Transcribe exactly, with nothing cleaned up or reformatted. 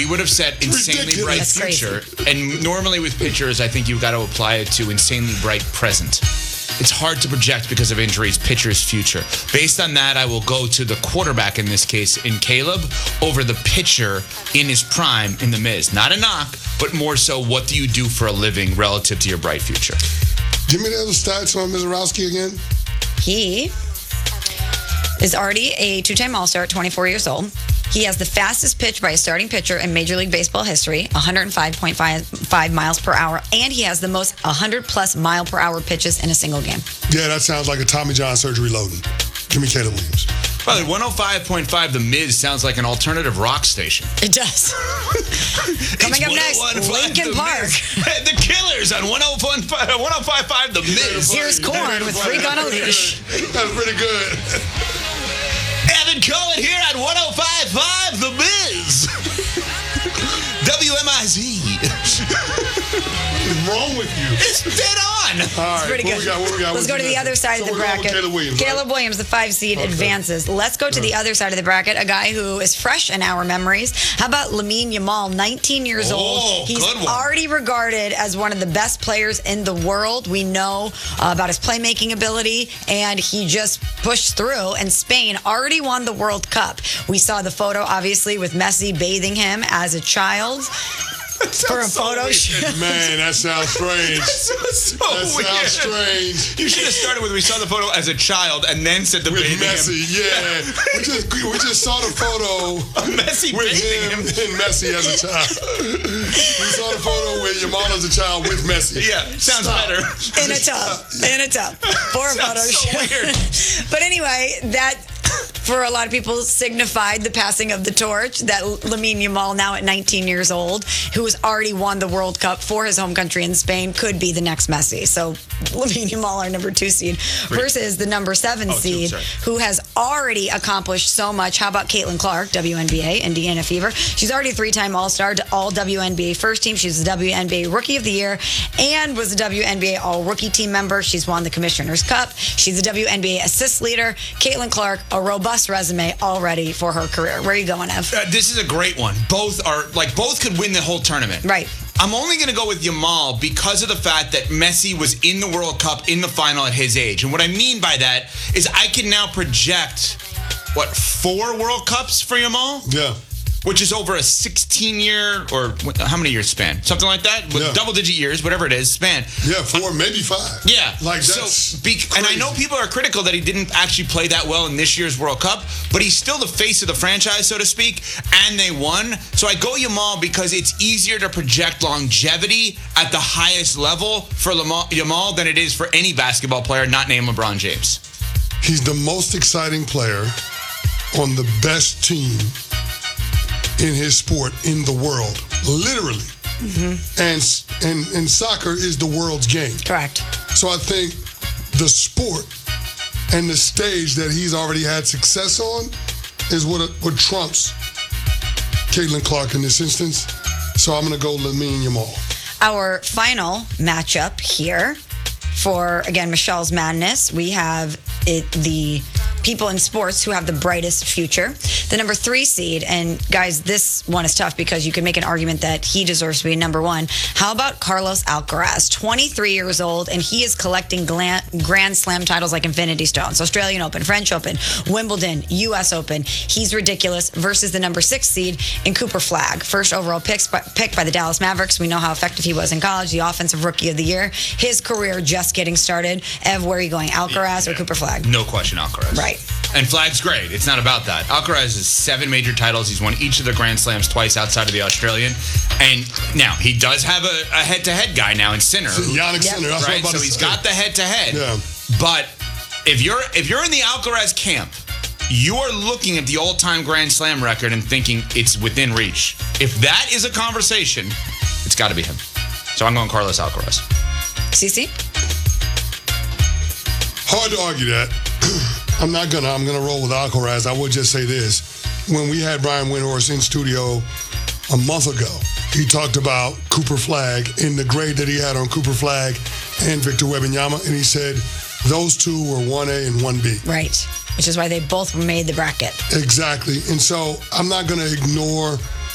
we would have said insanely ridiculous. bright future. And normally with pitchers, I think you've got to apply it to insanely bright present. It's hard to project because of injuries, pitcher's future. Based on that, I will go to the quarterback in this case, in Caleb, over the pitcher in his prime in The Miz. Not a knock, but more so, what do you do for a living relative to your bright future? Give me the other stats on Mizorowski again. He is already a two-time All-Star at twenty-four years old. He has the fastest pitch by a starting pitcher in Major League Baseball history, one oh five point five miles per hour, and he has the most one hundred plus mile per hour pitches in a single game. Yeah, that sounds like a Tommy John surgery loading. Give me Caleb Williams. By the way, one oh five point five, The Miz sounds like an alternative rock station. It does. Coming up next, Linkin Park. The Killers on one oh five point five, The Miz. Here's Korn with Freak on a Leash. That's pretty good. Evan Cohen here at one oh five point five, The Miz. W M I Z. What's wrong with you? It's dead on. All right, Pretty what good. we got, what we got? Let's What's go to the next? other side So of the we're going with bracket. Caleb Williams, Caleb right? Williams, the five seed, Okay. advances. Let's go to the other side of the bracket, a guy who is fresh in our memories. How about Lamine Yamal, nineteen years Oh, old? He's good one. already regarded as one of the best players in the world. We know uh, about his playmaking ability, and he just pushed through, and Spain already won the World Cup. We saw the photo, obviously, with Messi bathing him as a child. For a photo shoot. Man, that sounds strange. So That weird. sounds strange. You should have started with we saw the photo as a child and then said the With bathing Messi, him. yeah. We just we just saw the photo Messi with bathing him him. and Messi as a child. We saw the photo with Yamal as a child with Messi. Yeah, sounds Stop. better. In a tub. In a tub. For a photo Sounds so shoot. weird. But anyway, that for a lot of people signified the passing of the torch that Lamine Yamal, now at nineteen years old, who has already won the World Cup for his home country in Spain, could be the next Messi. So Lamine Yamal, our number two seed, versus the number seven Oh, two, seed, sorry. who has already accomplished so much. How about Caitlin Clark, W N B A, Indiana Fever? She's already a three-time All-Star, all W N B A first team. She's the W N B A Rookie of the Year and was a W N B A All-Rookie team member. She's won the Commissioner's Cup. She's a W N B A assist leader. Caitlin Clark, a robust resume already for her career. Where are you going, Ev? Uh, this is a great one. Both are, like, both could win the whole tournament. Right. I'm only going to go with Yamal because of the fact that Messi was in the World Cup in the final at his age. And what I mean by that is I can now project, what, four World Cups for Yamal? Yeah. Which is over a sixteen-year, or what- how many years span? Something like that? With Yeah. double-digit years, whatever it is, span. Yeah, four, maybe five. Yeah. Like so, that's be, and I know crazy. people are critical that he didn't actually play that well in this year's World Cup, but he's still the face of the franchise, so to speak, and they won. So I go Yamal because it's easier to project longevity at the highest level for Lamar, Yamal than it is for any basketball player not named LeBron James. He's the most exciting player on the best team in his sport in the world, literally. Mm-hmm. And, and and soccer is the world's game. Correct. So I think the sport and the stage that he's already had success on is what what trumps Caitlin Clark in this instance. So I'm going to go Lamine Yamal. Our final matchup here for, again, Michelle's Madness, we have it the people in sports who have the brightest future. The number three seed, and guys, this one is tough because you can make an argument that he deserves to be number one. How about Carlos Alcaraz, twenty-three years old, and he is collecting gla- Grand Slam titles like Infinity Stones, Australian Open, French Open, Wimbledon, U S Open. He's ridiculous versus the number six seed in Cooper Flagg, first overall picks by, picked by the Dallas Mavericks. We know how effective he was in college, the offensive rookie of the year. His career just getting started. Ev, where are you going, Alcaraz or Cooper Flagg? No question, Alcaraz. Right. And Flagg's great. It's not about that. Alcaraz has seven major titles. He's won each of the Grand Slams twice outside of the Australian. And now he does have a, a head-to-head guy now in Sinner. Yannick Yep. Sinner. That's what I'm Right? about So to he's say. got the head-to-head. Yeah. But if you're if you're in the Alcaraz camp, you are looking at the all-time Grand Slam record and thinking it's within reach. If that is a conversation, it's got to be him. So I'm going Carlos Alcaraz. Cece? Hard to argue that. I'm not gonna. I'm gonna roll with Alcaraz. I would just say this: when we had Brian Windhorst in studio a month ago, he talked about Cooper Flagg in the grade that he had on Cooper Flagg and Victor Wembanyama, and he said those two were one A and one B. Right. Which is why they both made the bracket. Exactly. And so I'm not gonna ignore